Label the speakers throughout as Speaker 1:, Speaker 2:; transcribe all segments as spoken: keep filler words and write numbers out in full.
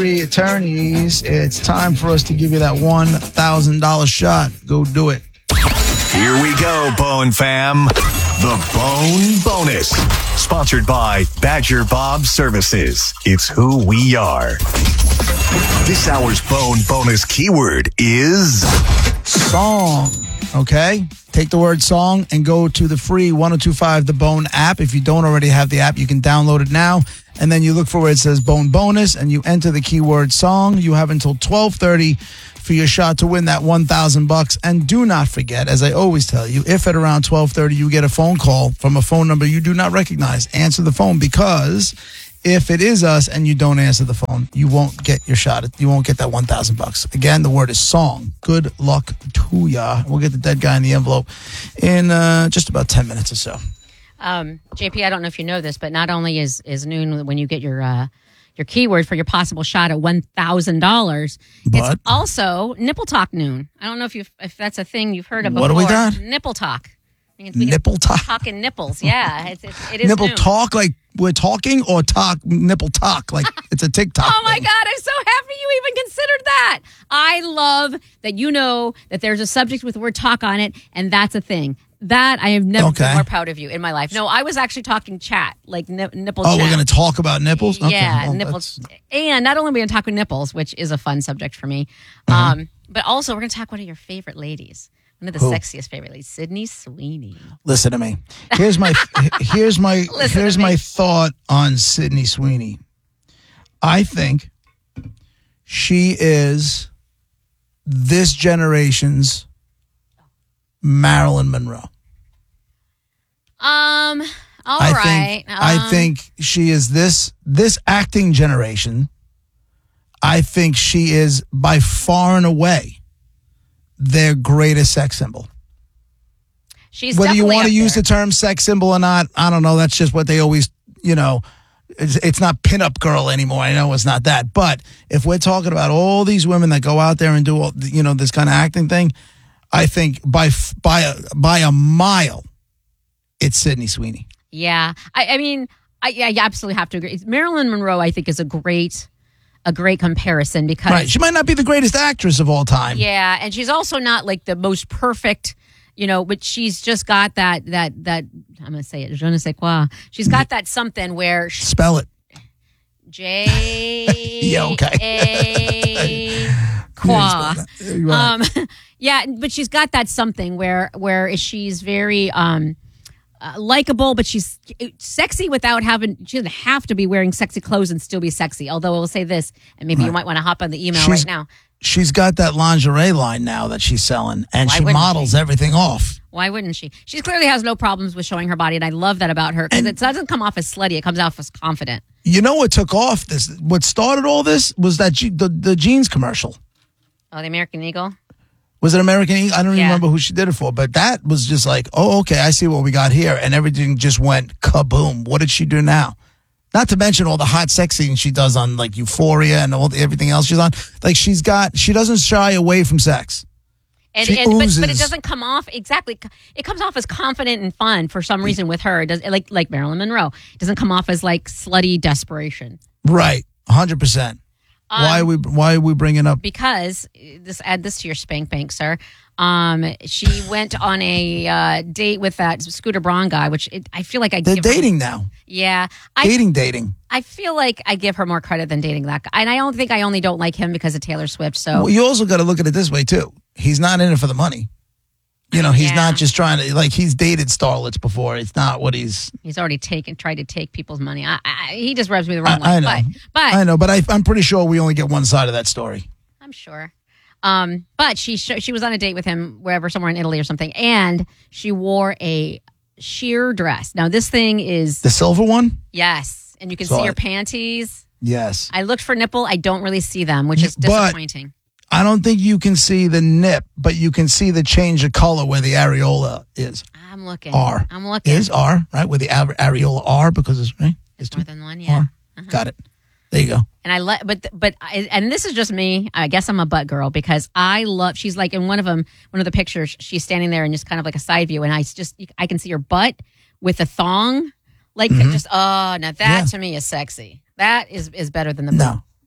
Speaker 1: Attorneys, it's time for us to give you that one thousand dollars shot. Go do it.
Speaker 2: Here we go, Bone Fam. The Bone Bonus. Sponsored by Badger Bob Services. It's who we are. This hour's Bone Bonus keyword is
Speaker 1: song. Okay? Take the word song and go to the free one oh two five The Bone app. If you don't already have the app, you can download it now. And then you look for where it says Bone Bonus and you enter the keyword song. You have until twelve thirty for your shot to win that one thousand bucks. And do not forget, as I always tell you, if at around twelve thirty you get a phone call from a phone number you do not recognize, answer the phone, because if it is us and you don't answer the phone, you won't get your shot. You won't get that one thousand bucks. Again, the word is song. Good luck to ya. We'll get the dead guy in the envelope in uh, just about ten minutes or so.
Speaker 3: Um, J P, I don't know if you know this, but not only is, is noon when you get your uh, your keyword for your possible shot at one thousand dollars, it's also Nipple Talk noon. I don't know if you if that's a thing you've heard of before.
Speaker 1: What do we got?
Speaker 3: Nipple Talk. We
Speaker 1: Nipple talk?
Speaker 3: Talking nipples, yeah. It's, it's, it is
Speaker 1: Nipple
Speaker 3: noon.
Speaker 1: talk like we're talking, or talk, nipple talk like it's a TikTok
Speaker 3: Oh, my
Speaker 1: thing.
Speaker 3: God, I'm so happy you even considered that. I love that you know that there's a subject with the word talk on it, and that's a thing. That I have never
Speaker 1: Okay.
Speaker 3: been more proud of you in my life. No, I was actually talking chat, like nip, nipple
Speaker 1: Oh,
Speaker 3: chat.
Speaker 1: we're going to talk about nipples? Okay,
Speaker 3: Yeah,
Speaker 1: well,
Speaker 3: nipples.
Speaker 1: that's-
Speaker 3: And not only are we going to talk with nipples, which is a fun subject for me,
Speaker 1: Mhm.
Speaker 3: um, but also we're going to talk one of your favorite ladies. One of the
Speaker 1: Who?
Speaker 3: sexiest favorite ladies, Sydney Sweeney.
Speaker 1: Listen to me. Here's my here's my
Speaker 3: Listen
Speaker 1: here's
Speaker 3: to me.
Speaker 1: my thought on Sydney Sweeney. I think she is this generation's Marilyn Monroe.
Speaker 3: Um, all
Speaker 1: I
Speaker 3: right.
Speaker 1: think I
Speaker 3: Um,
Speaker 1: think she is this this acting generation. I think she is by far and away their greatest sex symbol.
Speaker 3: she's
Speaker 1: Whether you
Speaker 3: definitely
Speaker 1: want to
Speaker 3: up
Speaker 1: use
Speaker 3: there.
Speaker 1: the term sex symbol or not, I don't know. That's just what they always, you know, it's, it's not pinup girl anymore. I know it's not that. But if we're talking about all these women that go out there and do, all, you know, this kind of acting thing, I think by f- by a, by a mile, it's Sydney Sweeney.
Speaker 3: Yeah, I, I mean, I, yeah, you absolutely have to agree. Marilyn Monroe, I think, is a great, a great comparison because
Speaker 1: Right. She might not be the greatest actress of all time.
Speaker 3: yeah, and she's also not like the most perfect, you know, but she's just got that that that I'm gonna say it, je ne sais quoi. She's got that something where she,
Speaker 1: Spell it.
Speaker 3: J
Speaker 1: Yeah, okay.
Speaker 3: A qua.
Speaker 1: You're right.
Speaker 3: Um, yeah, but she's got that something where where she's very um. Uh, likable, but she's sexy without having. She doesn't have to be wearing sexy clothes and still be sexy. Although I will say this, and maybe you might want to hop on the email
Speaker 1: She's-
Speaker 3: right now.
Speaker 1: She's got that lingerie line now that she's selling, and
Speaker 3: Why
Speaker 1: she
Speaker 3: wouldn't
Speaker 1: models
Speaker 3: she?
Speaker 1: everything off.
Speaker 3: Why wouldn't she? She clearly has no problems with showing her body, and I love that about her because it doesn't come off as slutty. It comes off as confident.
Speaker 1: You know what took off this? What started all this was that je- the the jeans commercial.
Speaker 3: Oh, the American Eagle.
Speaker 1: Was it American Eagle? I don't even
Speaker 3: Yeah.
Speaker 1: remember who she did it for, but that was just like, oh, okay, I see what we got here, and everything just went kaboom. What did she do now? Not to mention all the hot sex scenes she does on like Euphoria and all the, everything else she's on. Like she's got, she doesn't shy away from sex.
Speaker 3: And,
Speaker 1: She
Speaker 3: and but, but it
Speaker 1: oozes.
Speaker 3: doesn't come off exactly. It comes off as confident and fun for some reason with her. It does like like Marilyn Monroe. It doesn't come off as like slutty desperation.
Speaker 1: Right, one hundred percent. Why are we why are we bringing up?
Speaker 3: Because this add this to your spank bank, sir. Um, she went on a uh, date with that Scooter Braun guy, which it, I feel like I
Speaker 1: They're
Speaker 3: give her-
Speaker 1: dating now.
Speaker 3: yeah, I
Speaker 1: Dating, dating.
Speaker 3: I feel like I give her more credit than dating that guy, and I don't think I only don't like him because of Taylor Swift. So
Speaker 1: Well, you also got to look at it this way too. He's not in it for the money. You know, he's
Speaker 3: Yeah.
Speaker 1: not just trying to like he's dated starlets before. It's not what he's.
Speaker 3: he's already taken tried to take people's money. I, I, he just rubs me the wrong
Speaker 1: I, I
Speaker 3: way.
Speaker 1: know.
Speaker 3: But but
Speaker 1: I know, but I, I'm pretty sure we only get one side of that story.
Speaker 3: I'm sure. Um, but she sh- she was on a date with him wherever, somewhere in Italy or something, and she wore a sheer dress. Now this thing is
Speaker 1: The silver one.
Speaker 3: yes, and you can
Speaker 1: Saw
Speaker 3: see her
Speaker 1: it.
Speaker 3: panties.
Speaker 1: Yes.
Speaker 3: I looked for nipple. I don't really see them, which is
Speaker 1: But-
Speaker 3: disappointing.
Speaker 1: I don't think you can see the nip, but you can see the change of color where the areola is.
Speaker 3: I'm looking.
Speaker 1: R.
Speaker 3: I'm looking.
Speaker 1: Is R, right? Where the are- areola R because it's, right?
Speaker 3: There's
Speaker 1: two
Speaker 3: more than one, yeah.
Speaker 1: R.
Speaker 3: Uh-huh.
Speaker 1: Got it. There you go.
Speaker 3: And I let, but but I, and this is just me. I guess I'm a butt girl because I love. She's like in one of them, one of the pictures. She's standing there and just kind of like a side view, and I just I can see her butt with a thong, like
Speaker 1: Mhm.
Speaker 3: just oh, now that
Speaker 1: Yeah.
Speaker 3: to me is sexy. That is is better than the
Speaker 1: No.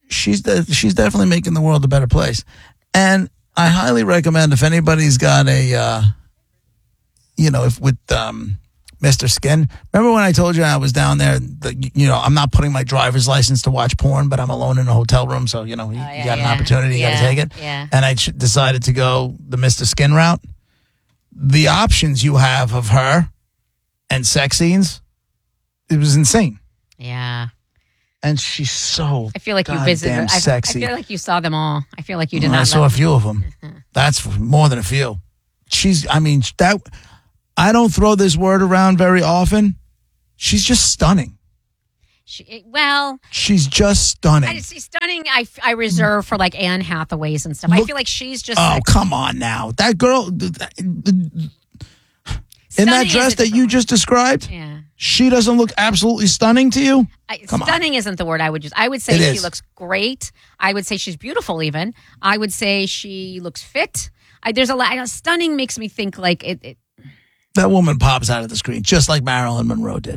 Speaker 1: she's de- she's definitely making the world a better place. And I highly recommend if anybody's got a, uh, you know, if with um, Mister Skin. Remember when I told you I was down there? The, you know, I'm not putting my driver's license to watch porn, but I'm alone in a hotel room, so you know, you,
Speaker 3: Oh, yeah,
Speaker 1: you got
Speaker 3: yeah.
Speaker 1: an opportunity, you
Speaker 3: Yeah,
Speaker 1: got to take it.
Speaker 3: yeah.
Speaker 1: And I ch- decided to go the Mister Skin route. The options you have of her and sex scenes, it was insane.
Speaker 3: Yeah.
Speaker 1: And she's so
Speaker 3: I feel like you
Speaker 1: goddamn
Speaker 3: visited. I, I
Speaker 1: sexy.
Speaker 3: feel like you saw them all. I feel like you did
Speaker 1: I
Speaker 3: not.
Speaker 1: saw
Speaker 3: let
Speaker 1: a
Speaker 3: them-
Speaker 1: few of them. That's more than a few. She's, I mean, that I don't throw this word around very often. She's just stunning.
Speaker 3: She, well,
Speaker 1: She's just stunning.
Speaker 3: I see stunning. I, I reserve for like Anne Hathaways and stuff. I
Speaker 1: Look-
Speaker 3: feel like she's just
Speaker 1: Oh,
Speaker 3: like,
Speaker 1: come on now. That girl, th- th- th- in that
Speaker 3: stunning
Speaker 1: dress
Speaker 3: is a
Speaker 1: that you
Speaker 3: different
Speaker 1: just described,
Speaker 3: yeah.
Speaker 1: she doesn't look absolutely stunning to you?
Speaker 3: I,
Speaker 1: Come on.
Speaker 3: stunning isn't the word I would use. I would say
Speaker 1: It
Speaker 3: she
Speaker 1: is.
Speaker 3: looks great. I would say she's beautiful. Even I would say she looks fit. I, there's a lot. I know, stunning makes me think like it, it.
Speaker 1: That woman pops out of the screen just like Marilyn Monroe did.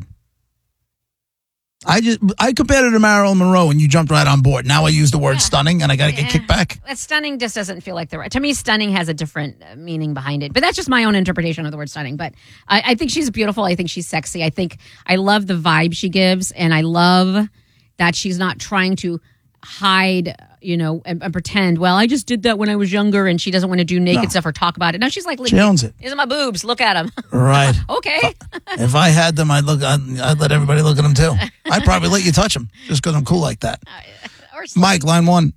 Speaker 1: I just I compared her to Marilyn Monroe and you jumped right on board. Now I use the word
Speaker 3: Yeah.
Speaker 1: stunning and I got to get
Speaker 3: Yeah.
Speaker 1: kicked back.
Speaker 3: That stunning just doesn't feel like the right. To me, stunning has a different uh, meaning behind it. But that's just my own interpretation of the word stunning. But I, I think she's beautiful. I think she's sexy. I think I love the vibe she gives, and I love that she's not trying to hide, you know, and, and pretend. Well, I just did that when I was younger, and she doesn't want to do naked
Speaker 1: No.
Speaker 3: stuff or talk about it. No, she's like,
Speaker 1: She owns it.
Speaker 3: These are my boobs. Look at them.
Speaker 1: Right.
Speaker 3: Okay.
Speaker 1: If I had them, I'd look. I'd, I'd let everybody look at them too. I'd probably let you touch them just because I'm cool like that.
Speaker 3: Or
Speaker 1: Mike, line one.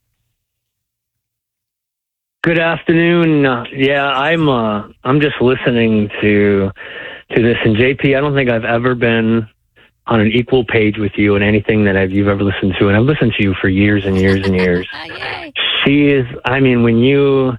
Speaker 4: Good afternoon. Uh, yeah, I'm. Uh, I'm just listening to to this, and J P, I don't think I've ever been on an equal page with you in anything that I've you've ever listened to, and I've listened to you for years and years and years.
Speaker 3: Uh, yay.
Speaker 4: She is. I mean, when you,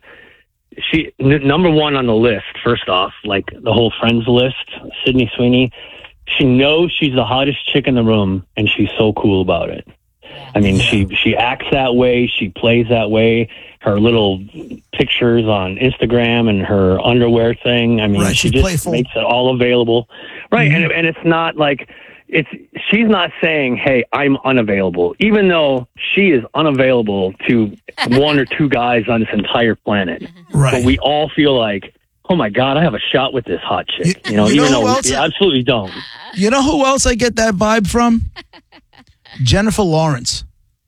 Speaker 4: she n- number one on the list. First off, like the whole friends list, Sydney Sweeney. She knows she's the hottest chick in the room, and she's so cool about it. I mean, she she acts that way. She plays that way. Her little pictures on Instagram and her underwear thing. I mean,
Speaker 1: Right,
Speaker 4: she
Speaker 1: she's
Speaker 4: just
Speaker 1: playful.
Speaker 4: makes it all available. Right,
Speaker 1: Mm-hmm.
Speaker 4: and and it's not like it's. She's not saying, "Hey, I'm unavailable," even though she is unavailable to one or two guys on this entire planet.
Speaker 1: Right.
Speaker 4: But we all feel like, "Oh my God, I have a shot with this hot chick."
Speaker 1: You-
Speaker 4: You, know,
Speaker 1: you know
Speaker 4: even
Speaker 1: who
Speaker 4: though
Speaker 1: else-
Speaker 4: we absolutely don't.
Speaker 1: You know who else I get that vibe from? Jennifer Lawrence.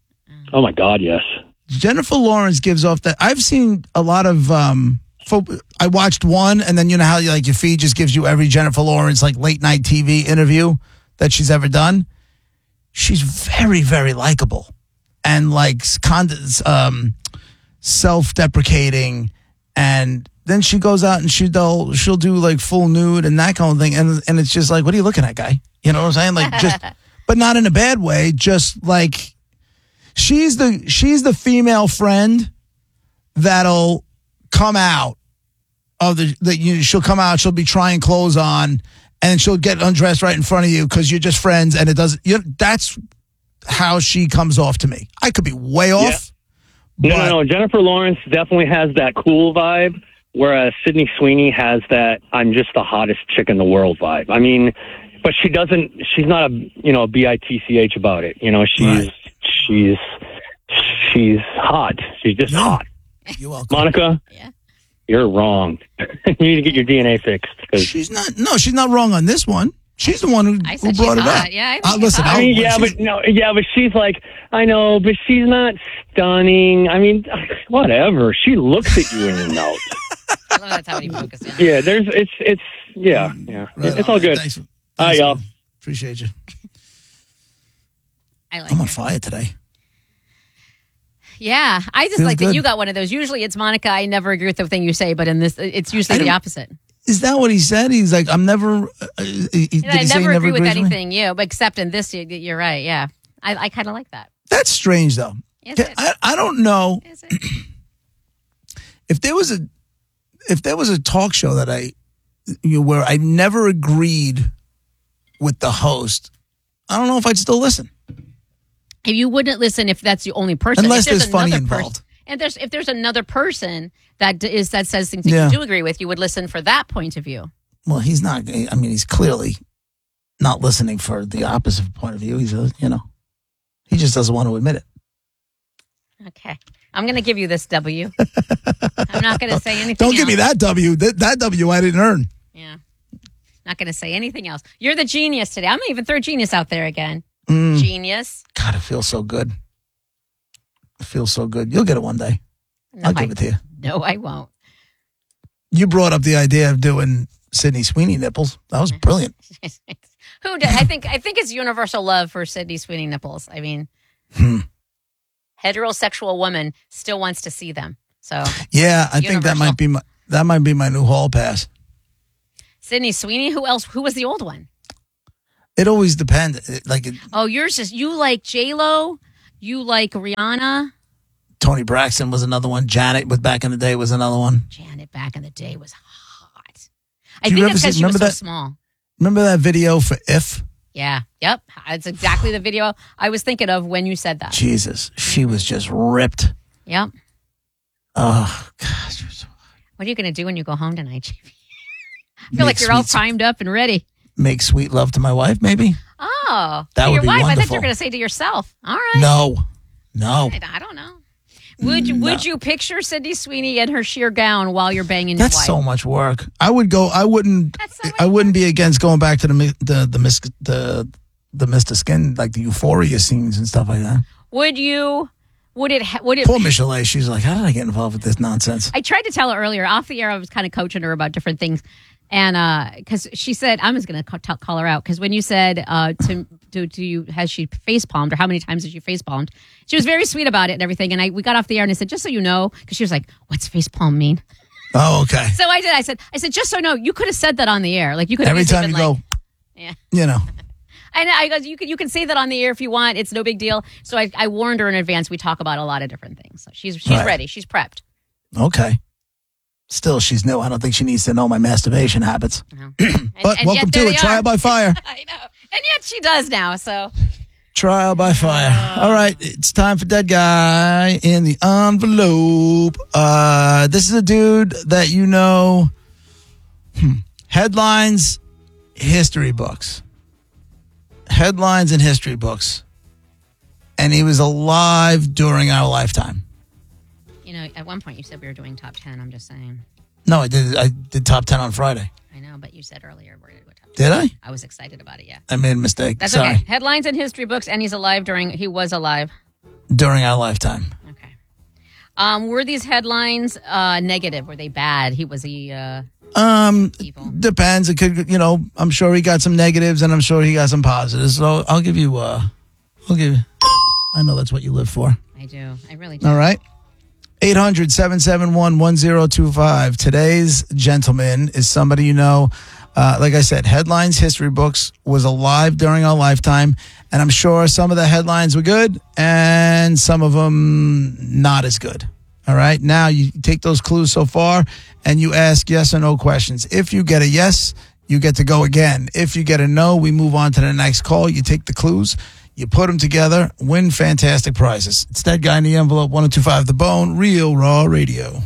Speaker 4: Oh my God, yes.
Speaker 1: Jennifer Lawrence gives off that. I've seen a lot of. Um, fo- I watched one, and then you know how like your feed just gives you every Jennifer Lawrence like late night T V interview that she's ever done. She's very, very likable, and like con- um, self-deprecating, and then she goes out and she will she'll do like full nude and that kind of thing, and and it's just like, what are you looking at, guy? You know what I'm saying? Like just, but not in a bad way. Just like. She's the she's the female friend that'll come out of the that you she'll come out, she'll be trying clothes on, and she'll get undressed right in front of you because you're just friends, and it doesn't. You know, that's how she comes off to me. I could be way off.
Speaker 4: No,
Speaker 1: but
Speaker 4: no, no. Jennifer Lawrence definitely has that cool vibe, whereas Sydney Sweeney has that I'm just the hottest chick in the world vibe. I mean, but she doesn't. She's not a you know B I T C H about it. You know, she's
Speaker 1: Right.
Speaker 4: she's she's hot. She's just
Speaker 1: Yeah.
Speaker 4: hot.
Speaker 1: You're welcome.
Speaker 4: Monica,
Speaker 3: Yeah.
Speaker 4: you're wrong. you need to get your D N A fixed. 'cause-
Speaker 1: She's not. No, she's not wrong on this one. She's the one who,
Speaker 3: I
Speaker 1: who
Speaker 3: said
Speaker 1: brought
Speaker 3: she's
Speaker 1: it
Speaker 3: hot.
Speaker 1: up.
Speaker 3: Yeah, I think
Speaker 1: Uh,
Speaker 3: she's
Speaker 1: listen,
Speaker 3: hot.
Speaker 4: I
Speaker 1: I'll-
Speaker 4: mean, yeah,
Speaker 1: she's-
Speaker 4: but no, yeah, but she's like, I know, but she's not stunning. I mean, whatever. She looks at you and you know.
Speaker 3: I love that's how you focus in.
Speaker 4: Yeah, there's, it's, it's, yeah, yeah,
Speaker 1: Right
Speaker 4: it's
Speaker 1: on,
Speaker 4: all
Speaker 1: man.
Speaker 4: good.
Speaker 1: Thanks, for-
Speaker 4: All right,
Speaker 1: thanks,
Speaker 4: y'all.
Speaker 1: man. Appreciate you.
Speaker 3: I like
Speaker 1: I'm on
Speaker 3: her.
Speaker 1: fire today.
Speaker 3: Yeah, I just
Speaker 1: Feels
Speaker 3: like
Speaker 1: good.
Speaker 3: that you got one of those. Usually it's Monica. I never agree with the thing you say, but in this, it's usually
Speaker 1: I
Speaker 3: the
Speaker 1: don't-
Speaker 3: opposite.
Speaker 1: Is that what he said? He's like, I'm never. Uh, he, did
Speaker 3: You know, I
Speaker 1: he say he
Speaker 3: never agree with
Speaker 1: agrees me?
Speaker 3: anything you, but except in this, you, you're right. Yeah, I, I kind of like that.
Speaker 1: That's strange, though.
Speaker 3: Is
Speaker 1: Can-
Speaker 3: it?
Speaker 1: I, I don't know
Speaker 3: Is it?
Speaker 1: if there was a if there was a talk show that I you know, where I never agreed with the host. I don't know if I'd still listen
Speaker 3: If you wouldn't listen if that's the only person,
Speaker 1: unless
Speaker 3: if
Speaker 1: there's funny
Speaker 3: another person-
Speaker 1: involved.
Speaker 3: and there's if there's another person that d- is that says things that
Speaker 1: Yeah.
Speaker 3: you do agree with, you would listen for that point of view.
Speaker 1: Well, he's not. I mean, he's clearly not listening for the opposite point of view. He's a, you know, he just doesn't want to admit it.
Speaker 3: Okay. I'm going to give you this W. I'm not going to say anything
Speaker 1: Don't
Speaker 3: else.
Speaker 1: give me that W. That, that W I didn't earn.
Speaker 3: Yeah. Not going to say anything else. You're the genius today. I'm going to even throw genius out there again.
Speaker 1: Mm.
Speaker 3: Genius.
Speaker 1: God, it feels so good. It feels so good. You'll get it one day.
Speaker 3: No,
Speaker 1: I'll give
Speaker 3: I,
Speaker 1: it to you.
Speaker 3: No, I won't.
Speaker 1: You brought up the idea of doing Sydney Sweeney nipples. That was brilliant.
Speaker 3: Who did? I think I think it's universal love for Sydney Sweeney nipples. I mean,
Speaker 1: Hmm.
Speaker 3: heterosexual woman still wants to see them. So
Speaker 1: Yeah, I think that
Speaker 3: Universal.
Speaker 1: might be my that might be my new hall pass.
Speaker 3: Sydney Sweeney. Who else? Who was the old one?
Speaker 1: It always depends. It- Like it,
Speaker 3: Oh, yours is you like J Lo. You like Rihanna.
Speaker 1: Tony Braxton was another one. Janet with back in the day was another one.
Speaker 3: Janet back in the day was hot. I
Speaker 1: Do you
Speaker 3: think
Speaker 1: ever
Speaker 3: it's
Speaker 1: see-
Speaker 3: because she was
Speaker 1: remember
Speaker 3: so
Speaker 1: that-
Speaker 3: small.
Speaker 1: Remember that video for If?
Speaker 3: Yeah. Yep. It's exactly the video I was thinking of when you said that.
Speaker 1: Jesus, she was just ripped.
Speaker 3: Yep.
Speaker 1: Oh gosh.
Speaker 3: What are you going to do when you go home tonight, J P? I feel
Speaker 1: Make
Speaker 3: like you're all
Speaker 1: sweet-
Speaker 3: primed up and ready.
Speaker 1: Make sweet love to my wife, maybe?
Speaker 3: Oh,
Speaker 1: That
Speaker 3: to
Speaker 1: would
Speaker 3: your
Speaker 1: be
Speaker 3: wife. I thought you
Speaker 1: wonderful.
Speaker 3: were going to say to yourself. All right.
Speaker 1: No. No.
Speaker 3: I, I don't know. Would you, would you picture Sydney Sweeney in her sheer gown while you're banging
Speaker 1: That's
Speaker 3: your wife?
Speaker 1: so much work. I would go. I wouldn't.
Speaker 3: That's so much
Speaker 1: I wouldn't be against going back to the mi- the the mis- the the Mister Skin, like the Euphoria scenes and stuff like that.
Speaker 3: Would you? Would it? ha- Would it?
Speaker 1: Poor Michelle, she's like, how did I get involved with this nonsense?
Speaker 3: I tried to tell her earlier off the air. I was kind of coaching her about different things, and because she said, I'm just going to call, call her out because when you said uh, to to to you, has she face palmed or how many times has she face palmed? She was very sweet about it and everything. And I we got off the air and I said, just so you know, because she was like, what's face palm mean?
Speaker 1: Oh, okay.
Speaker 3: So I did. I said, I said, just so you know, you could have said that on the air. Like you could have
Speaker 1: Every
Speaker 3: easily
Speaker 1: time you
Speaker 3: been like,
Speaker 1: go,
Speaker 3: yeah.
Speaker 1: you know,
Speaker 3: And I goes, you can you can say that on the air if you want. It's no big deal. So I, I warned her in advance. We talk about a lot of different things. So she's she's
Speaker 1: Right.
Speaker 3: ready. She's prepped.
Speaker 1: okay. Still, she's new. I don't think she needs to know my masturbation habits.
Speaker 3: No.
Speaker 1: But
Speaker 3: And- and
Speaker 1: welcome
Speaker 3: yet
Speaker 1: to
Speaker 3: there
Speaker 1: it.
Speaker 3: they
Speaker 1: Trial
Speaker 3: are.
Speaker 1: by fire.
Speaker 3: I know. And yet she does now. So
Speaker 1: Trial by fire. All right, it's time for Dead Guy in the Envelope. Uh, this is a dude that you know. Hmm. Headlines, history books. Headlines and history books. And he was alive during our lifetime.
Speaker 3: you know, at one point you said we were doing top ten. I'm just saying.
Speaker 1: No, I did. I did top ten on Friday.
Speaker 3: I know, but you said earlier we're going to go top ten.
Speaker 1: Did I?
Speaker 3: I was excited about it. Yeah.
Speaker 1: I made a mistake.
Speaker 3: That's
Speaker 1: Sorry.
Speaker 3: okay. Headlines and history books, and he's alive during. He was alive.
Speaker 1: During our lifetime.
Speaker 3: Okay. Um, were these headlines uh, negative? Were they bad? He was he uh,
Speaker 1: Um,
Speaker 3: evil.
Speaker 1: depends. It could, you know, I'm sure he got some negatives and I'm sure he got some positives. So I'll give you, uh, I'll give you, I know that's what you live for.
Speaker 3: I do. I really do.
Speaker 1: All right. eight hundred, seven seven one, one zero two five. Today's gentleman is somebody you know, uh, like I said, headlines, history books, was alive during our lifetime. And I'm sure some of the headlines were good and some of them not as good. All right. Now you take those clues so far and you ask yes or no questions. If you get a yes, you get to go again. If you get a no, we move on to the next call. You take the clues, you put them together, win fantastic prizes. It's That Guy in the Envelope, one oh two five The Bone, Real Raw Radio.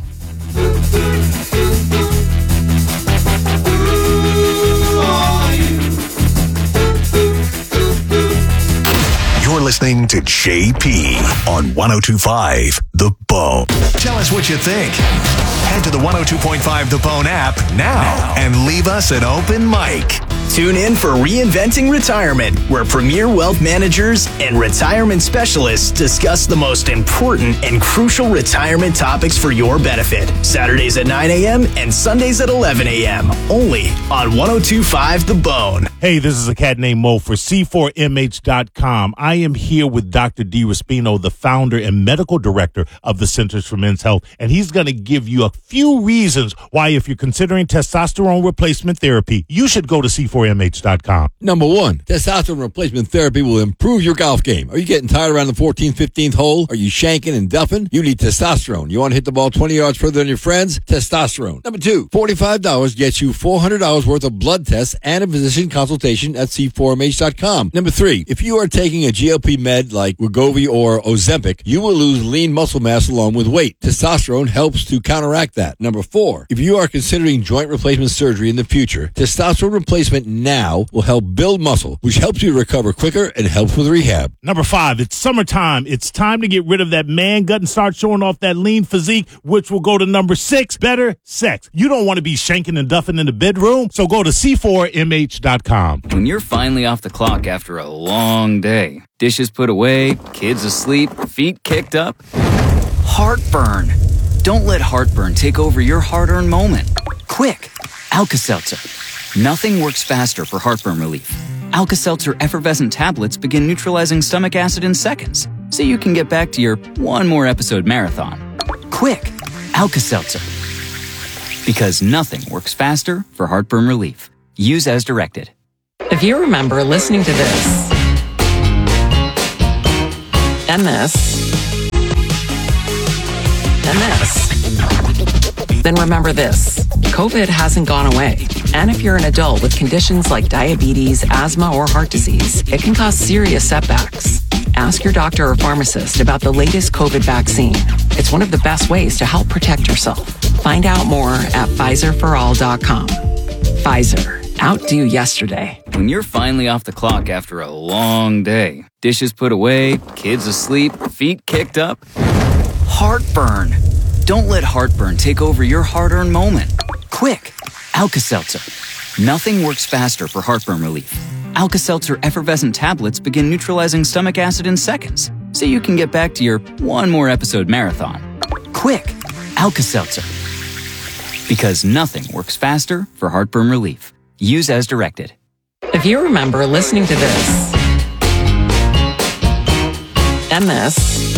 Speaker 2: You're listening to J P on one oh two point five The Bone. Tell us what you think. Head to the one oh two point five The Bone app now and leave us an open mic.
Speaker 5: Tune in for Reinventing Retirement, where premier wealth managers and retirement specialists discuss the most important and crucial retirement topics for your benefit. Saturdays at nine a.m. and Sundays at eleven a.m. Only on one oh two point five The Bone.
Speaker 6: Hey, this is a cat named Mo for C four M H dot com. I am here with Doctor D. Raspino, the founder and medical director of the Centers for Men's Health, and he's going to give you a few reasons why, if you're considering testosterone replacement therapy, you should go to C four M H dot com.
Speaker 7: Number one, testosterone replacement therapy will improve your golf game. Are you getting tired around the fourteenth, fifteenth hole? Are you shanking and duffing? You need testosterone. You want to hit the ball twenty yards further than your friends? Testosterone. Number two, forty-five dollars gets you four hundred dollars worth of blood tests and a physician consultation at C four M H dot com. Number three, if you are taking a G L P med like Wegovy or Ozempic, you will lose lean muscle mass along with weight. Testosterone helps to counteract that. Number four, if you are considering joint replacement surgery in the future, testosterone replacement treatment now will help build muscle, which helps you recover quicker and helps with rehab.
Speaker 6: Number five, it's summertime. It's time to get rid of that man gut and start showing off that lean physique, which will go to number six, better sex. You don't want to be shanking and duffing in the bedroom, so go to C four M H dot com.
Speaker 8: When you're finally off the clock after a long day, dishes put away, kids asleep, feet kicked up, heartburn. Don't let heartburn take over your hard-earned moment. Quick, Alka-Seltzer. Nothing works faster for heartburn relief. Alka-Seltzer effervescent tablets begin neutralizing stomach acid in seconds, so you can get back to your one more episode marathon. Quick, Alka-Seltzer. Because nothing works faster for heartburn relief. Use as directed.
Speaker 9: If you remember listening to this, and this, and this, then remember this. COVID hasn't gone away. And if you're an adult with conditions like diabetes, asthma, or heart disease, it can cause serious setbacks. Ask your doctor or pharmacist about the latest COVID vaccine. It's one of the best ways to help protect yourself. Find out more at Pfizer for all dot com. Pfizer. Outdo yesterday.
Speaker 8: When you're finally off the clock after a long day, dishes put away, kids asleep, feet kicked up, heartburn. Don't let heartburn take over your hard-earned moment. Quick, Alka-Seltzer. Nothing works faster for heartburn relief. Alka-Seltzer effervescent tablets begin neutralizing stomach acid in seconds, so you can get back to your one more episode marathon. Quick, Alka-Seltzer. Because nothing works faster for heartburn relief. Use as directed.
Speaker 9: If you remember listening to this, and this,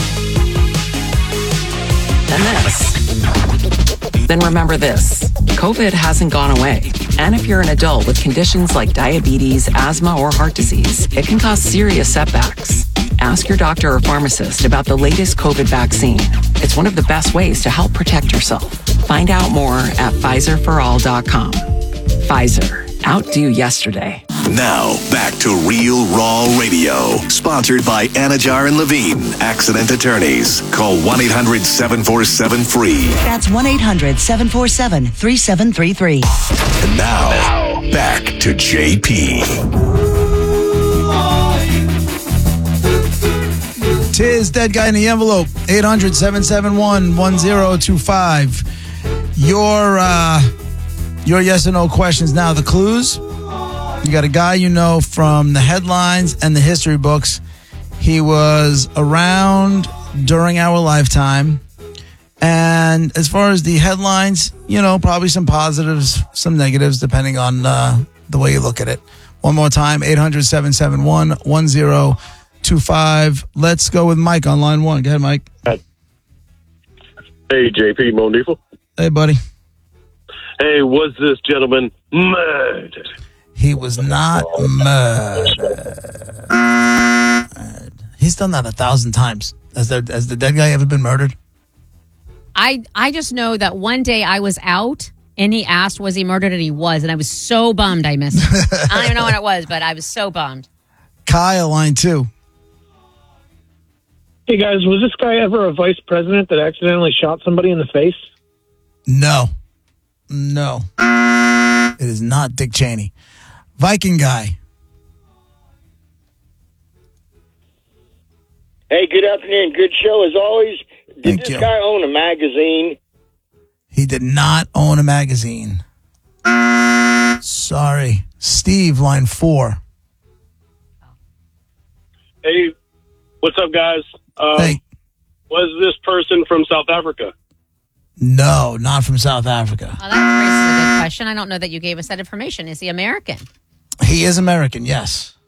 Speaker 9: and this, then remember this. COVID hasn't gone away. And if you're an adult with conditions like diabetes, asthma, or heart disease, it can cause serious setbacks. Ask your doctor or pharmacist about the latest COVID vaccine. It's one of the best ways to help protect yourself. Find out more at Pfizer for all dot com. Pfizer. Outdo yesterday.
Speaker 2: Now, back to Real Raw Radio. Sponsored by Anajar and Levine, accident attorneys. Call one eight hundred seven four seven free.
Speaker 10: That's one eight hundred seven four seven three seven three three.
Speaker 2: And now, back to J P.
Speaker 1: Tis Dead Guy in the Envelope. eight hundred seven seven one one zero two five. Your, uh... Your yes or no questions now. The clues. You got a guy you know from the headlines and the history books. He was around during our lifetime. And as far as the headlines, you know, probably some positives, some negatives, depending on uh, the way you look at it. One more time, eight hundred seven seven one one zero two five. Let's go with Mike on line one. Go ahead, Mike.
Speaker 11: Hey, J P, Mo Neefel.
Speaker 1: Hey, buddy.
Speaker 11: Hey, was this gentleman murdered?
Speaker 1: He was not murdered. He's done that a thousand times. Has the, has the dead guy ever been murdered?
Speaker 3: I I just know that one day I was out and he asked, was he murdered? And he was. And I was so bummed I missed it. I don't even know what it was, but I was so bummed.
Speaker 1: Kyle, line two.
Speaker 12: Hey, guys, was this guy ever a vice president that accidentally shot somebody in the face?
Speaker 1: No. No. It is not Dick Cheney. Viking guy.
Speaker 13: Hey, good afternoon. Good show as always. Did
Speaker 1: Thank
Speaker 13: this
Speaker 1: you.
Speaker 13: guy own a magazine?
Speaker 1: He did not own a magazine. Sorry. Steve, line four.
Speaker 11: Hey, what's up, guys? Um,
Speaker 1: Hey.
Speaker 11: Was this person from South Africa?
Speaker 1: No, not from South Africa.
Speaker 3: Oh, that raises a good question. I don't know that you gave us that information. Is he American?
Speaker 1: He is American, yes.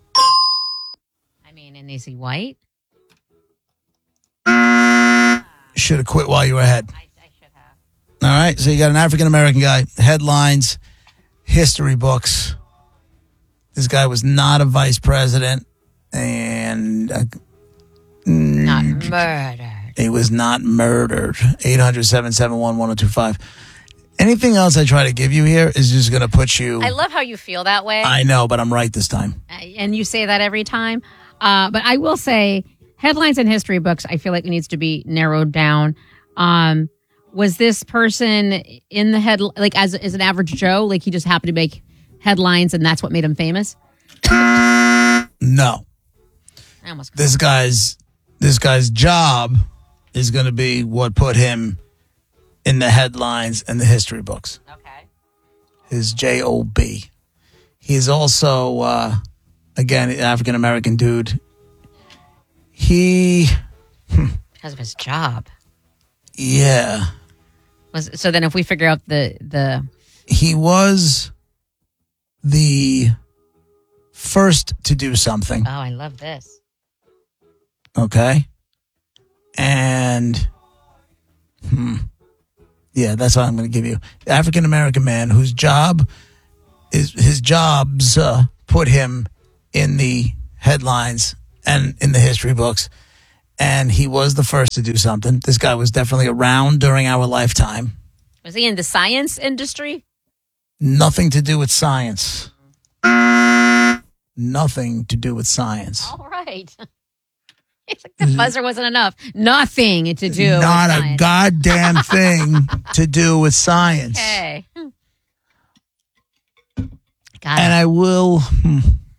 Speaker 3: I mean, and is he white?
Speaker 1: Should have quit while you were ahead. I, I should have. All right, so you got an African American guy. Headlines, history books. This guy was not a vice president, and uh,
Speaker 3: Not murdered.
Speaker 1: he was not murdered. eight hundred seven seven one one zero two five. Anything else I try to give you here is just going to put you...
Speaker 3: I love how you feel that way.
Speaker 1: I know, but I'm right this time.
Speaker 3: And you say that every time. Uh, but I will say, headlines and history books, I feel like it needs to be narrowed down. Um, was this person in the head, like as, as an average Joe, like he just happened to make headlines, and that's what made him famous?
Speaker 1: No.
Speaker 3: I almost
Speaker 1: This guy's this guy's job is going to be what put him in the headlines and the history books.
Speaker 3: Okay.
Speaker 1: His job. He's also, uh, again, an African American dude. He,
Speaker 3: because of his job.
Speaker 1: yeah,
Speaker 3: Was so then if we figure out the the
Speaker 1: he was the first to do something.
Speaker 3: oh, I love this.
Speaker 1: Okay. And, hmm, yeah, that's what I'm going to give you. African American man whose job is his jobs uh, put him in the headlines and in the history books. And he was the first to do something. This guy was definitely around during our lifetime.
Speaker 3: Was he in the science industry?
Speaker 1: Nothing to do with science. Nothing to do with science.
Speaker 3: All right. It's like the buzzer wasn't enough. Nothing to do
Speaker 1: Not
Speaker 3: with
Speaker 1: a
Speaker 3: science.
Speaker 1: goddamn thing to do with science.
Speaker 3: Okay. Hmm.
Speaker 1: And I will. Hmm,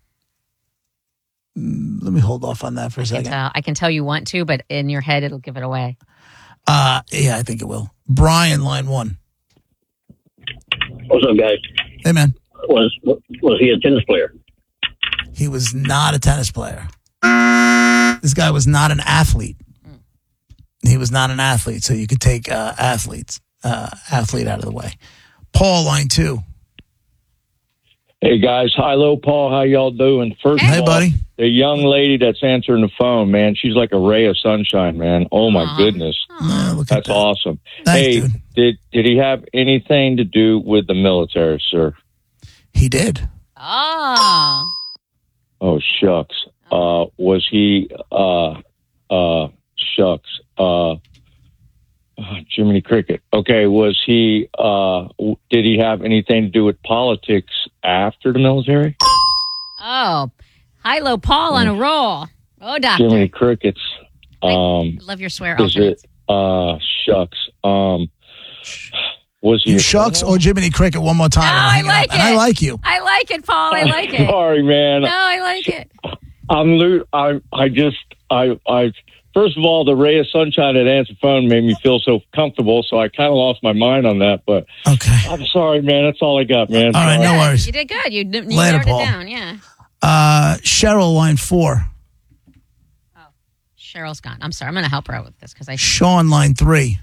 Speaker 1: Mm, let me hold off on that for a
Speaker 3: I can
Speaker 1: second.
Speaker 3: tell, I can tell you want to, but in your head it'll give it away.
Speaker 1: Uh, yeah, I think it will. Brian, line one.
Speaker 14: What's up, guys?
Speaker 1: Hey, man.
Speaker 14: Was was he a tennis player?
Speaker 1: He was not a tennis player. This guy was not an athlete. He was not an athlete, so you could take uh, athletes, uh, athlete out of the way. Paul, line two.
Speaker 15: Hey guys, hi-lo, Paul. How y'all doing? First
Speaker 1: Hey,
Speaker 15: of all,
Speaker 1: buddy.
Speaker 15: the young lady that's answering the phone, man, she's like a ray of sunshine, man. Oh my
Speaker 3: Aw.
Speaker 15: goodness, that's awesome.
Speaker 1: Thanks,
Speaker 15: hey,
Speaker 1: dude.
Speaker 15: did did he have anything to do with the military, sir?
Speaker 1: He did.
Speaker 3: Oh.
Speaker 15: Oh shucks. Uh, was he? Uh, uh, shucks. Uh. Uh, Jiminy Cricket. Okay, was he, uh, w- did he have anything to do with politics after the military?
Speaker 3: Oh. Hi-lo Paul on a roll. Oh, doctor.
Speaker 15: Jiminy Crickets. Um,
Speaker 3: Love your swear
Speaker 15: is
Speaker 3: alternates.
Speaker 15: it, uh, shucks. Um, was he?
Speaker 1: You
Speaker 15: a
Speaker 1: shucks
Speaker 15: colonel?
Speaker 1: or Jiminy Cricket one more time.
Speaker 3: No,
Speaker 1: and I'm
Speaker 3: I
Speaker 1: hanging up.
Speaker 3: like
Speaker 1: And
Speaker 3: it.
Speaker 1: I like you.
Speaker 3: I like it, Paul. I like it.
Speaker 15: Sorry, man.
Speaker 3: No, I like it.
Speaker 15: I'm, lo- I, I just, I, I, first of all, the ray of sunshine that answered the phone made me feel so comfortable, so I kind of lost my mind on that, but
Speaker 1: okay.
Speaker 15: I'm sorry, man. That's all I got, man.
Speaker 1: All right, no worries.
Speaker 3: You did good. You, you
Speaker 1: Later,
Speaker 3: narrowed
Speaker 1: Paul.
Speaker 3: it down, yeah.
Speaker 1: Uh, Cheryl, line four.
Speaker 3: Cheryl's gone. I'm sorry. I'm going to help her out with this because I.
Speaker 1: Sean, line three.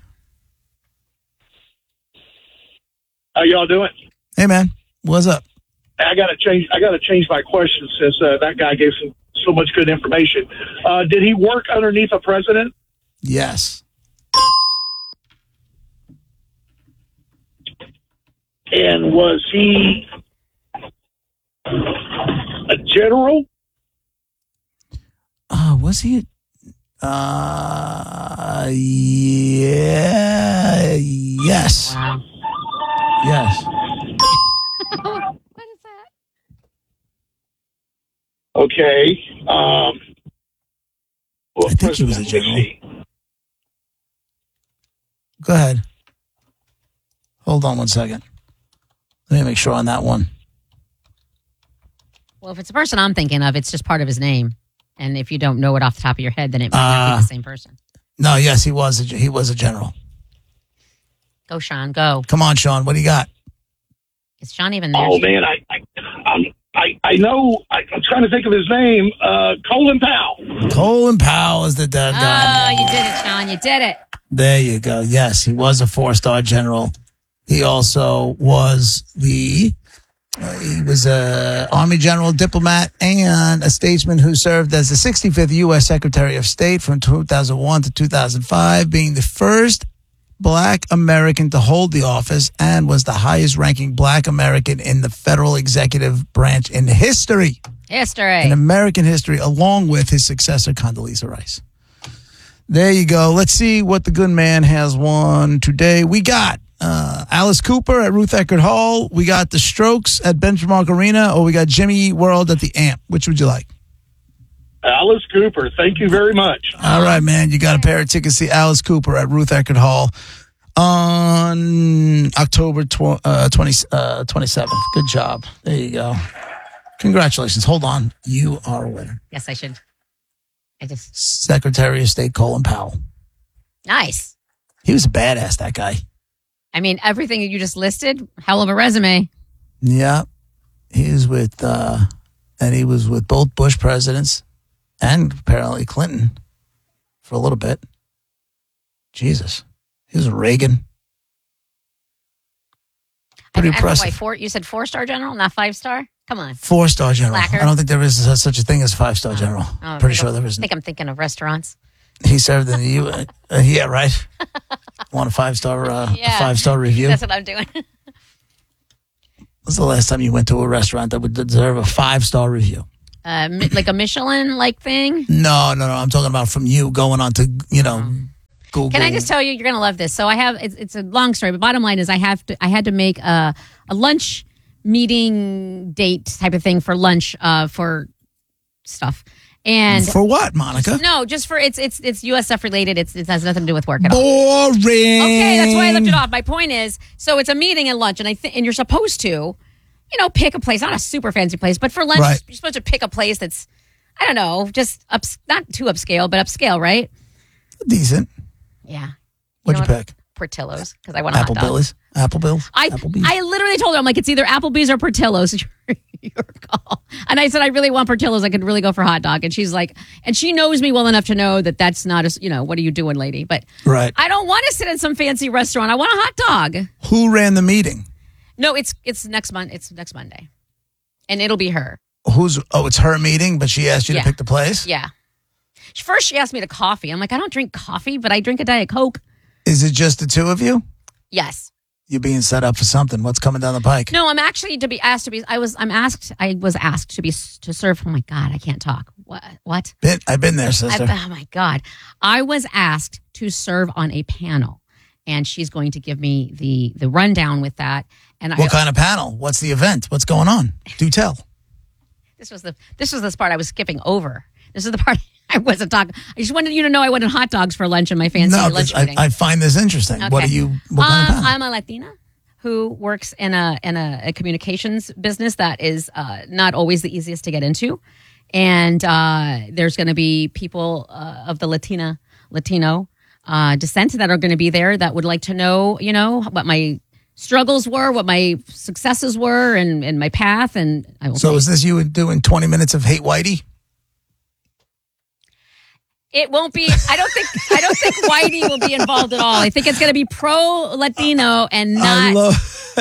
Speaker 11: How y'all doing?
Speaker 1: Hey, man. What's up?
Speaker 11: I got to change. I got to change my question since uh, that guy gave some, so much good information. Uh, did he work underneath a president?
Speaker 1: Yes.
Speaker 11: And was he a general?
Speaker 1: Uh, was he? Uh, yeah. Yes. Yes.
Speaker 11: Okay. Um,
Speaker 1: I think he was a general. Go ahead. Hold on one second. Let me make sure on that one.
Speaker 3: Well, if it's the person I'm thinking of, it's just part of his name. And if you don't know it off the top of your head, then it might not
Speaker 1: Uh,
Speaker 3: be the same person.
Speaker 1: No, yes, he was. A, he was a general.
Speaker 3: Go, Sean. Go.
Speaker 1: Come on, Sean. What do you got?
Speaker 3: Is Sean even there?
Speaker 11: Oh man, I I I'm, I, I know. I, I'm trying to think of his name. Uh, Colin Powell.
Speaker 1: Colin Powell is the dead guy.
Speaker 3: Oh, you did it, Sean. You did it.
Speaker 1: There you go. Yes, he was a four-star general. He also was the uh, he was a Army general, diplomat, and a statesman who served as the sixty-fifth U S Secretary of State from two thousand one to two thousand five, being the first Black American to hold the office and was the highest-ranking Black American in the federal executive branch in history.
Speaker 3: History.
Speaker 1: In American history, along with his successor, Condoleezza Rice. There you go. Let's see what the good man has won today. We got uh, Alice Cooper at Ruth Eckerd Hall. We got the Strokes at Benchmark Arena, or we got Jimmy World at the Amp. Which would you like?
Speaker 11: Alice Cooper. Thank you very much.
Speaker 1: All right, man. You got a pair of tickets to see Alice Cooper at Ruth Eckerd Hall On October tw- uh, twenty, uh, twenty-seventh. Good job. There you go. Congratulations. Hold on. You are a winner.
Speaker 3: Yes, I should. I just.
Speaker 1: Secretary of State Colin Powell.
Speaker 3: Nice.
Speaker 1: He was a badass, that guy.
Speaker 3: I mean, everything you just listed, hell of a resume.
Speaker 1: Yeah. He was with, uh, and he was with both Bush presidents and apparently Clinton for a little bit. Jesus. He was Reagan. Pretty
Speaker 3: I, I
Speaker 1: impressive.
Speaker 3: Why, four, you said four-star general, not five-star? Come on.
Speaker 1: Four-star general.
Speaker 3: Slacker.
Speaker 1: I don't think there is such a thing as five-star general.
Speaker 3: Oh,
Speaker 1: Pretty
Speaker 3: I
Speaker 1: sure
Speaker 3: think-
Speaker 1: there
Speaker 3: I
Speaker 1: isn't.
Speaker 3: think I'm thinking of restaurants.
Speaker 1: He served in the U. Uh, yeah, right. Want a five-star, uh,
Speaker 3: Yeah.
Speaker 1: a five-star review?
Speaker 3: That's what I'm doing.
Speaker 1: When's the last time you went to a restaurant that would deserve a five-star review?
Speaker 3: Uh, mi- like a Michelin-like thing.
Speaker 1: No, no, no. I'm talking about from you going on to, you know, Google.
Speaker 3: Can I just tell you, you're going to love this. So I have, it's, it's a long story, but bottom line is I have to, I had to make a, a lunch meeting date type of thing for lunch uh, for stuff. And
Speaker 1: For what, Monica?
Speaker 3: No, just for, it's, it's, it's U S stuff related. It's, it has nothing to do with work at all.
Speaker 1: Boring.
Speaker 3: Okay, that's why I left it off. My point is, so it's a meeting and lunch, and I think, and you're supposed to, you know, pick a place, not a super fancy place, but for lunch,
Speaker 1: Right.
Speaker 3: you're supposed to pick a place that's, I don't know, just ups, not too upscale, but upscale, right?
Speaker 1: Decent.
Speaker 3: Yeah.
Speaker 1: What'd you,
Speaker 3: know what?
Speaker 1: pick?
Speaker 3: Portillo's, because I want a
Speaker 1: Apple
Speaker 3: hot dog.
Speaker 1: Billy's? Apple Bills?
Speaker 3: I I literally told her, I'm like, it's either Applebee's or Portillo's. Your, your call. And I said, I really want Portillo's. I could really go for hot dog. And she's like, and she knows me well enough to know that that's not a, you know, what are you doing, lady? But
Speaker 1: Right.
Speaker 3: I don't want to sit in some fancy restaurant. I want a hot dog.
Speaker 1: Who ran the meeting?
Speaker 3: No, it's it's next month. It's next Monday, and it'll be her.
Speaker 1: Who's? Oh, it's her meeting, but she asked you
Speaker 3: Yeah.
Speaker 1: to pick the place?
Speaker 3: Yeah. First, she asked me to coffee. I'm like, I don't drink coffee, but I drink a Diet Coke.
Speaker 1: Is it just the two of you?
Speaker 3: Yes.
Speaker 1: You're being set up for something. What's coming down the pike?
Speaker 3: No, I'm actually to be asked to be. I was. I'm asked. I was asked to be to serve. Oh my God, I can't talk. What? What?
Speaker 1: Been, I've been there, sister.
Speaker 3: I, oh my God, I was asked to serve on a panel, and she's going to give me the the rundown with that. And
Speaker 1: What
Speaker 3: I,
Speaker 1: kind of panel? What's the event? What's going on? Do tell.
Speaker 3: This was the this was this part I was skipping over. This is the part I wasn't talking. I just wanted you to know I wanted hot dogs for lunch in my fancy
Speaker 1: No,
Speaker 3: lunch
Speaker 1: this- I,
Speaker 3: meeting.
Speaker 1: I find this interesting. What are
Speaker 3: Okay.
Speaker 1: you? What kind of
Speaker 3: Um,
Speaker 1: panel?
Speaker 3: I'm a Latina who works in a in a, a communications business that is uh, not always the easiest to get into, and uh, there's going to be people uh, of the Latina Latino uh, descent that are going to be there that would like to know, you know, what my struggles were, what my successes were, and, and my path. And I will
Speaker 1: So
Speaker 3: say-
Speaker 1: is this you doing twenty minutes of Hate Whitey?
Speaker 3: It won't be. I don't think. I don't think Whitey will be involved at all. I think it's going to be pro Latino and not.
Speaker 1: I love,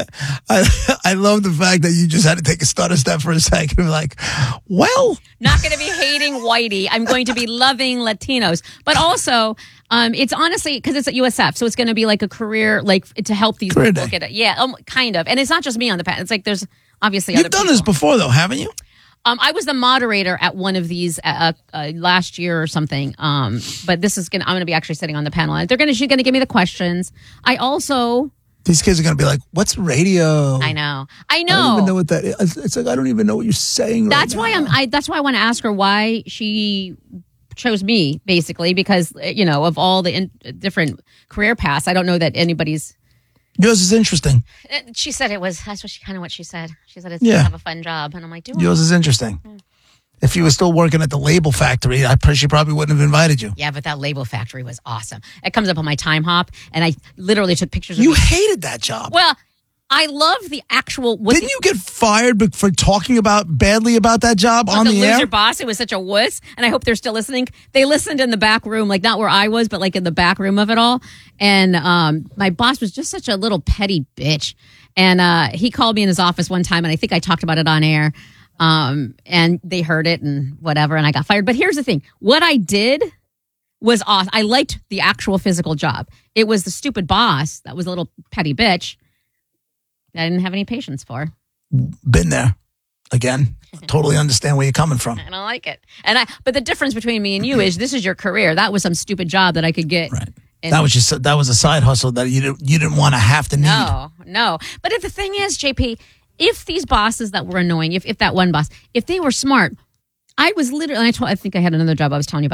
Speaker 1: I, I love the fact that you just had to take a stutter step for a second. And be like, well,
Speaker 3: Not going to be hating Whitey. I'm going to be loving Latinos, but also, um, it's honestly because it's at U S F, so it's going to be like a career, like to help these
Speaker 1: Career
Speaker 3: people
Speaker 1: day.
Speaker 3: get it. Yeah, um, kind of. And it's not just me on the panel. It's like there's obviously
Speaker 1: you've
Speaker 3: other
Speaker 1: done
Speaker 3: people.
Speaker 1: this before, though, haven't you?
Speaker 3: Um, I was the moderator at one of these uh, uh, last year or something. Um, but this is gonna. I'm gonna be actually sitting on the panel. They're gonna. She's gonna give me the questions. I also.
Speaker 1: These kids are going to be like, what's radio?
Speaker 3: I know. I know.
Speaker 1: I don't even know what that is. It's like, I don't even know what you're saying right
Speaker 3: That's why I'm. I. That's why I want to ask her why she chose me, basically, because you know of all the in, different career paths, I don't know that anybody's.
Speaker 1: Yours is interesting.
Speaker 3: She said it was. That's what she kind of what she said. She said it's
Speaker 1: Yeah.
Speaker 3: to have a fun job, and I'm like, do I?
Speaker 1: Yours is interesting. If you were still working at the label factory, I pr- she probably wouldn't have invited you.
Speaker 3: Yeah, but that label factory was awesome. It comes up on my time hop, and I literally took pictures.
Speaker 1: You
Speaker 3: of me.
Speaker 1: hated that job.
Speaker 3: Well, I love the actual. What
Speaker 1: Didn't you get fired be- for talking about badly about that job
Speaker 3: What,
Speaker 1: on
Speaker 3: the,
Speaker 1: the,
Speaker 3: loser
Speaker 1: air?
Speaker 3: boss, it was such a wuss, and I hope they're still listening. They listened in the back room, like not where I was, but like in the back room of it all. And um, my boss was just such a little petty bitch. And uh, he called me in his office one time, and I think I talked about it on air. Um, and they heard it and whatever, and I got fired. But here's the thing: what I did was awesome. I liked the actual physical job. It was the stupid boss that was a little petty bitch that I didn't have any patience for.
Speaker 1: Been there. Again, totally understand where you're coming from.
Speaker 3: I don't like it. And I, but the difference between me and you is this is your career. That was some stupid job that I could get.
Speaker 1: Right.
Speaker 3: And
Speaker 1: That was just that was a side hustle that you didn't you didn't want to have to need.
Speaker 3: no, no. But if the thing is, J P, if these bosses that were annoying, if if that one boss, if they were smart, I was literally. I told. I think I had another job I was telling you about.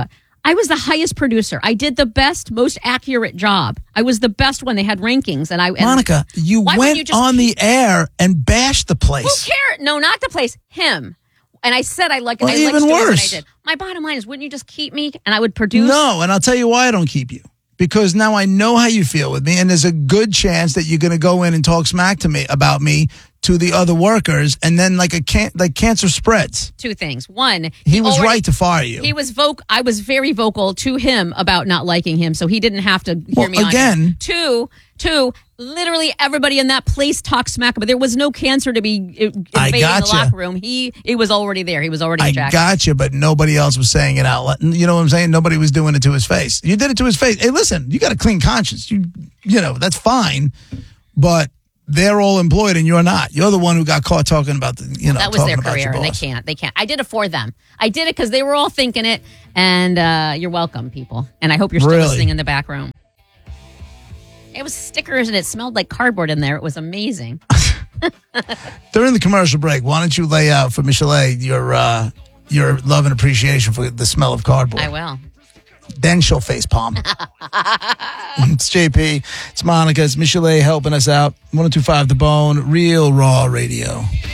Speaker 3: I was the highest producer. I did the best, most accurate job. I was the best when they had rankings. And I and
Speaker 1: Monica, you
Speaker 3: why
Speaker 1: went
Speaker 3: you just
Speaker 1: on the air and bashed the place.
Speaker 3: Who cares? No, not the place. Him. And I said I like.
Speaker 1: Well,
Speaker 3: I liked
Speaker 1: even
Speaker 3: doing what
Speaker 1: worse.
Speaker 3: I did. My bottom line is, wouldn't you just keep me and I would produce?
Speaker 1: No, and I'll tell you why I don't keep you. Because now I know how you feel with me, and there's a good chance that you're going to go in and talk smack to me about me to the other workers, and then like a can- like cancer spreads.
Speaker 3: Two things. One,
Speaker 1: He was
Speaker 3: already-
Speaker 1: right to fire you.
Speaker 3: He was voc. I was very vocal to him about not liking him, so he didn't have to hear
Speaker 1: Well,
Speaker 3: me on
Speaker 1: again-
Speaker 3: it. Two, two. Literally everybody in that place talked smack, but there was no cancer to be uh,
Speaker 1: I
Speaker 3: invading the
Speaker 1: gotcha.
Speaker 3: locker room. He, it was already there. He was already.
Speaker 1: I
Speaker 3: ejected.
Speaker 1: got you, but nobody else was saying it out loud. You know what I'm saying? Nobody was doing it to his face. You did it to his face. Hey, listen, you got a clean conscience. You, you know, that's fine, but they're all employed and you're not. You're the one who got caught talking about the, you know,
Speaker 3: That was
Speaker 1: talking
Speaker 3: their
Speaker 1: about
Speaker 3: career,
Speaker 1: your
Speaker 3: and they
Speaker 1: boss.
Speaker 3: can't. They can't. I did it for them. I did it because they were all thinking it, and uh, you're welcome, people. And I hope you're still
Speaker 1: Really?
Speaker 3: listening in the back room. It was stickers, and it smelled like cardboard in there. It was amazing.
Speaker 1: During the commercial break, why don't you lay out for Michelle your uh, your love and appreciation for the smell of cardboard?
Speaker 3: I will.
Speaker 1: Then she'll face palm. It's J P. It's Monica. It's Michelle helping us out. one oh two point five The Bone, Real Raw Radio.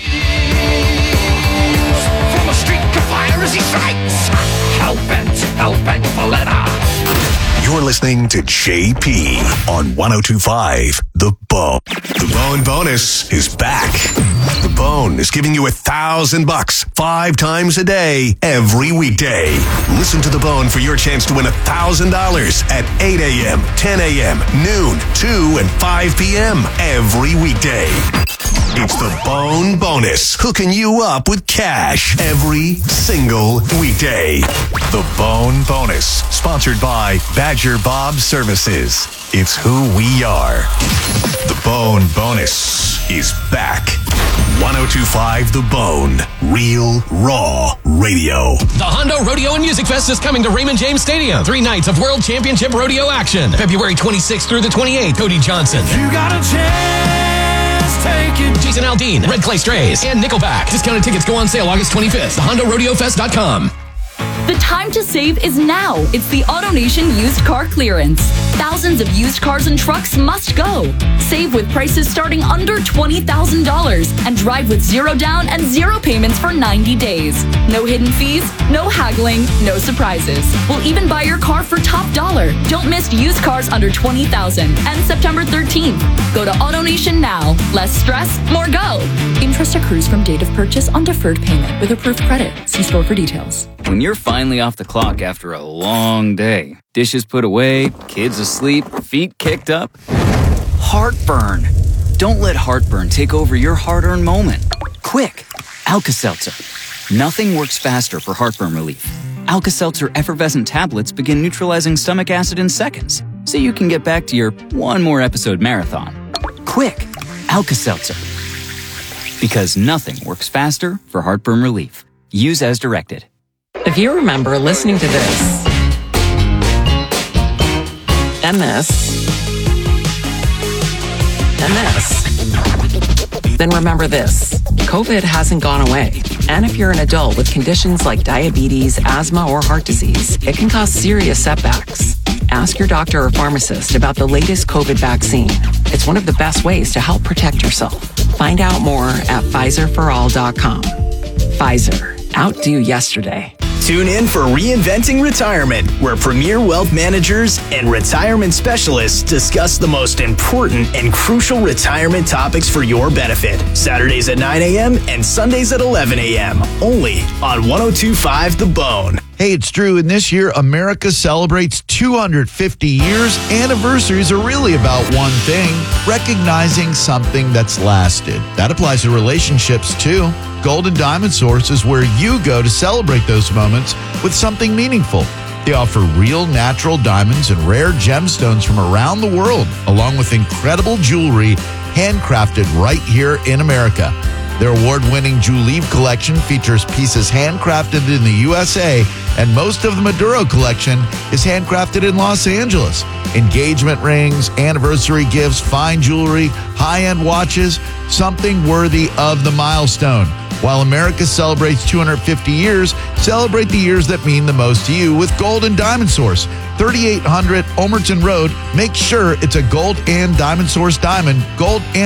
Speaker 16: From a streak of fire as he strikes. Hellbent, hellbent Valletta.
Speaker 2: You're listening to J P on one oh two point five The Bone. The Bone Bonus is back. The Bone is giving you a thousand bucks five times a day, every weekday. Listen to The Bone for your chance to win a thousand dollars at eight a.m., ten a.m., noon, two, and five p.m. every weekday. It's the Bone Bonus, hooking you up with cash every single weekday. The Bone Bonus, sponsored by Badger Bob Services. It's who we are. The Bone Bonus is back. one oh two point five The Bone, Real Raw Radio.
Speaker 17: The Hondo Rodeo and Music Fest is coming to Raymond James Stadium. Three nights of World Championship Rodeo action. February twenty-sixth through the twenty-eighth. Cody Johnson.
Speaker 16: You got a chance, take it.
Speaker 17: Jason Aldean, Red Clay Strays, and Nickelback. Discounted tickets go on sale August twenty-fifth. the hondo rodeo fest dot com.
Speaker 18: The time to save is now. It's the AutoNation used car clearance. Thousands of used cars and trucks must go. Save with prices starting under twenty thousand dollars and drive with zero down and zero payments for ninety days. No hidden fees, no haggling, no surprises. We'll even buy your car for top dollar. Don't miss used cars under twenty thousand dollars and September thirteenth. Go to AutoNation now. Less stress, more go. Interest accrues from date of purchase on deferred payment with approved credit. See store for details.
Speaker 8: When you're finally off the clock after a long day, dishes put away, kids asleep, feet kicked up, heartburn. Don't let heartburn take over your hard-earned moment. Quick, Alka-Seltzer. Nothing works faster for heartburn relief. Alka-Seltzer effervescent tablets begin neutralizing stomach acid in seconds, so you can get back to your one more episode marathon. Quick, Alka-Seltzer. Because nothing works faster for heartburn relief. Use as directed.
Speaker 9: If you remember listening to this, and this, and this, then remember this. COVID hasn't gone away. And if you're an adult with conditions like diabetes, asthma, or heart disease, it can cause serious setbacks. Ask your doctor or pharmacist about the latest COVID vaccine. It's one of the best ways to help protect yourself. Find out more at Pfizer for all dot com. Pfizer. Outdo yesterday.
Speaker 5: Tune in for Reinventing Retirement, where premier wealth managers and retirement specialists discuss the most important and crucial retirement topics for your benefit. Saturdays at nine a.m. and Sundays at eleven a.m. Only on one oh two point five The Bone.
Speaker 19: Hey, it's Drew, and this year America celebrates two hundred fifty years. Anniversaries are really about one thing, recognizing something that's lasted. That applies to relationships too. Golden Diamond Source is where you go to celebrate those moments with something meaningful. They offer real natural diamonds and rare gemstones from around the world, along with incredible jewelry handcrafted right here in America. Their award-winning Juleeve collection features pieces handcrafted in the U S A, and most of the Maduro collection is handcrafted in Los Angeles. Engagement rings, anniversary gifts, fine jewelry, high-end watches, something worthy of the milestone. While America celebrates two hundred fifty years, celebrate the years that mean the most to you with Gold and Diamond Source. thirty-eight hundred Omerton Road. Make sure it's a Gold and Diamond Source diamond. Gold and